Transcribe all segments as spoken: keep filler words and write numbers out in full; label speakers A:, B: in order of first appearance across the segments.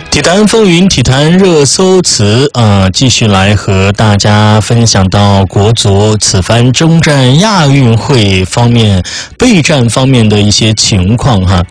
A: 体坛风云，体坛热搜词啊、呃，继续来和大家分享到国足此番征战亚运会方面备战方面的一些情况哈。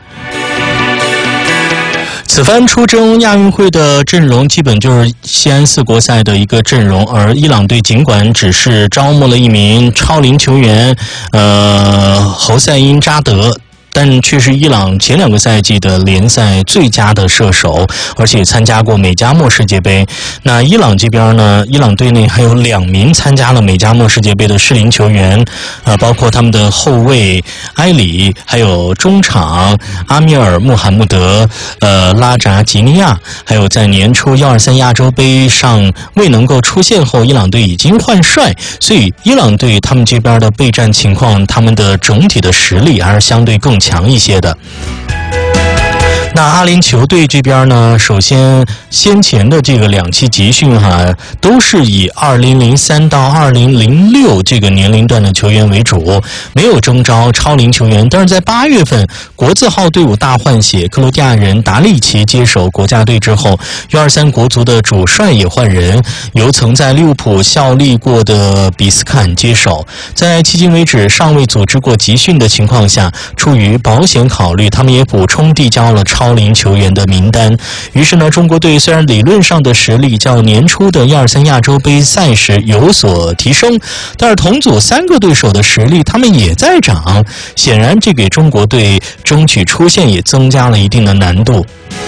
A: 此番出征亚运会的阵容基本就是西安四国赛的一个阵容，而伊朗队尽管只是招募了一名超龄球员，呃，侯赛因扎德。但却是伊朗前两个赛季的联赛最佳的射手，而且参加过美加墨世界杯。那伊朗这边呢，伊朗队内还有两名参加了美加墨世界杯的适龄球员，呃，包括他们的后卫埃里，还有中场阿米尔穆罕默德、呃拉扎吉尼亚，还有在年初一二三亚洲杯上未能够出现后，伊朗队已经换帅，所以伊朗队他们这边的备战情况，他们的整体的实力还是相对更强强一些的。那阿联酋队这边呢，首先先前的这个两期集训哈，都是以二零零三到二零零六这个年龄段的球员为主，没有征召超龄球员。但是在八月份，国字号队伍大换血，克罗地亚人达利奇接手国家队之后 U 二三 国足的主帅也换人，由曾在利物浦效力过的比斯坎接手。在迄今为止尚未组织过集训的情况下，出于保险考虑，他们也补充递交了超龄球员的名单。于是呢，中国队虽然理论上的实力较年初的一二三亚洲杯赛事有所提升，但是同组三个对手的实力他们也在涨，显然这给中国队争取出线也增加了一定的难度。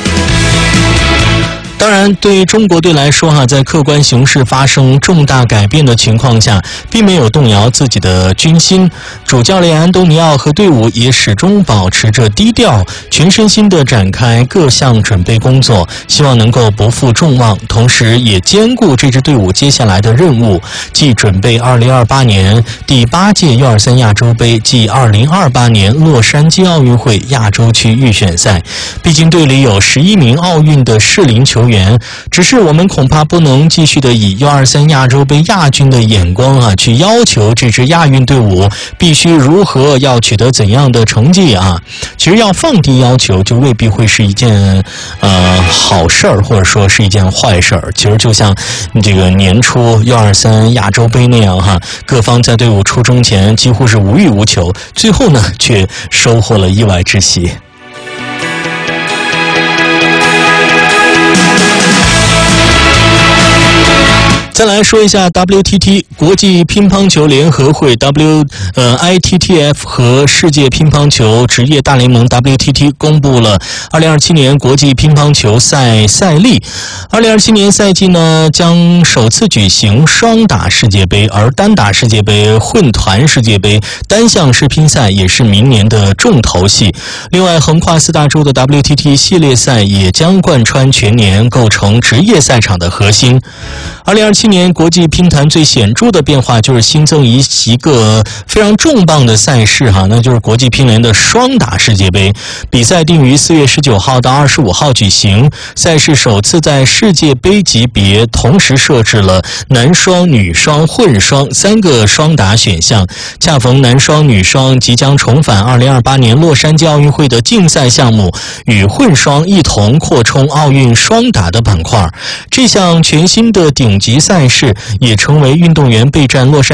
A: 当然，对于中国队来说哈，在客观形势发生重大改变的情况下，并没有动摇自己的军心。主教练安东尼奥和队伍也始终保持着低调，全身心地展开各项准备工作，希望能够不负众望，同时也兼顾这支队伍接下来的任务，即准备二零二八年第八届 U 二三 亚洲杯暨二零二八年洛杉矶奥运会亚洲区预选赛。毕竟队里有十一名奥运的适龄球员。只是我们恐怕不能继续的以 U 二三 亚洲杯亚军的眼光啊，去要求这支亚运队伍必须如何要取得怎样的成绩啊。其实要放低要求，就未必会是一件呃好事儿，或者说是一件坏事儿。其实就像这个年初 U 二三 亚洲杯那样哈，各方在队伍出征前几乎是无欲无求，最后呢却收获了意外之喜。再来说一下 W T T 国际乒乓球联合会 W 呃 I T T F 和世界乒乓球职业大联盟 W T T 公布了二零二七年国际乒乓球赛赛历。二零二七年赛季呢，将首次举行双打世界杯，而单打世界杯、混团世界杯、单项世乒赛也是明年的重头戏。另外，横跨四大洲的 W T T 系列赛也将贯穿全年，构成职业赛场的核心。二零二七年国际乒坛最显著的变化就是新增一一个非常重磅的赛事哈，那就是国际乒联的双打世界杯。比赛定于四月十九号到二十五号举行，赛事首次在世界杯级别同时设置了男双、女双、混双三个双打选项，恰逢男双、女双即将重返二零二八年洛杉矶奥运会的竞赛项目，与混双一同扩充奥运双打的板块。这项全新的顶级赛事也成为运动员备战洛杉矶